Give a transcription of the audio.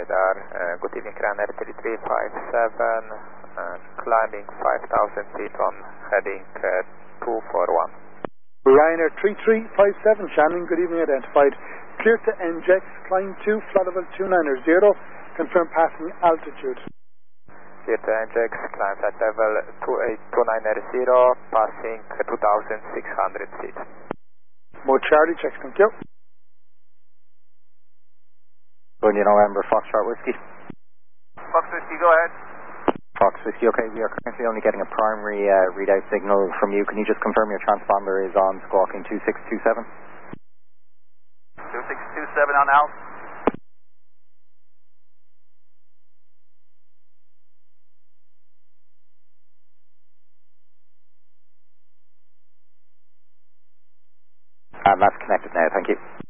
radar. Good evening, runner 3357, climbing 5,000 feet on heading 241. Ryanair 3357, Shannon, good evening, identified. Clear to NGEX, climb 2, flight level 290, confirm passing altitude. Clear to NGEX, climb at level 290, passing 2,600 feet. More Charlie, checks, thank you. India November, Foxtrot Whiskey. Fox Whiskey, go ahead. Fox Whiskey, okay, we are currently only getting a primary readout signal from you. Can you just confirm your transponder is on squawking 2627? 2627 on Al. And that's connected now, thank you.